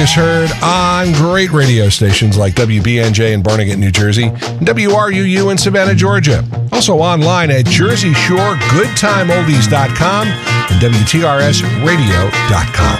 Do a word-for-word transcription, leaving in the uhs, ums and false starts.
is heard on great radio stations like W B N J in Barnegat, New Jersey, and W R U U in Savannah, Georgia. Also online at jersey shore good time oldies dot com and W T R S radio dot com.